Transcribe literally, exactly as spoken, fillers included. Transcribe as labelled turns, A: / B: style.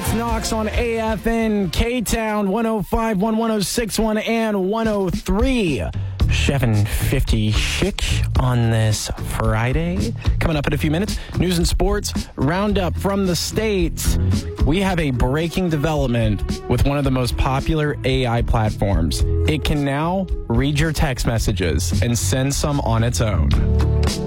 A: It's Knox on A F N, K-Town, one oh five point one, one oh six point one, and one oh three. seven fifty chic on this Friday. Coming up in a few minutes, news and sports roundup from the States. We have a breaking development with one of the most popular A I platforms. It can now read your text messages and send some on its own.